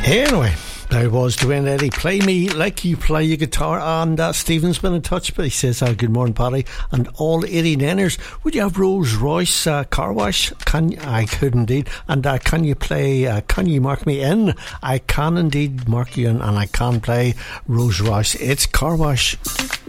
Anyway, there was Dwayne Eddy. Play me like you play your guitar. And Stephen's been in touch, but he says, good morning, Paddy, and all 89ers. Would you have Rolls Royce car wash? I could indeed. And can you play, can you mark me in? I can indeed mark you in, and I can play Rolls Royce. It's car wash.